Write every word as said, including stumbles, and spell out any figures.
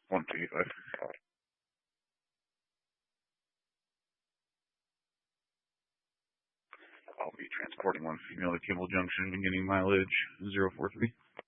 one two five. I'll be transporting one female to Cable Junction, beginning mileage zero four three.